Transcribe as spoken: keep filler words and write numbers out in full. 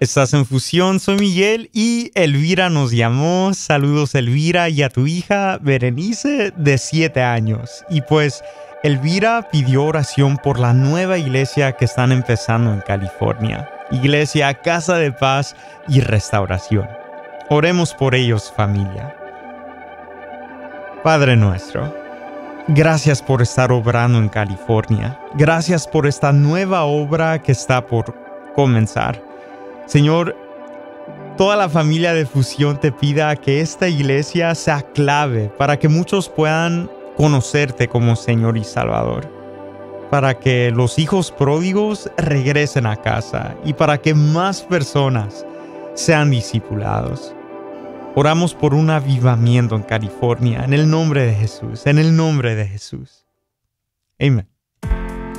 Estás en Fusión, soy Miguel y Elvira nos llamó. Saludos Elvira y a tu hija Berenice de siete años. Y pues Elvira pidió oración por la nueva iglesia que están empezando en California. Iglesia Casa de Paz y Restauración. Oremos por ellos, familia. Padre nuestro, gracias por estar obrando en California. Gracias por esta nueva obra que está por comenzar. Señor, toda la familia de Fusión te pida que esta iglesia sea clave para que muchos puedan conocerte como Señor y Salvador, para que los hijos pródigos regresen a casa y para que más personas sean discipulados. Oramos por un avivamiento en California, en el nombre de Jesús, en el nombre de Jesús. Amén.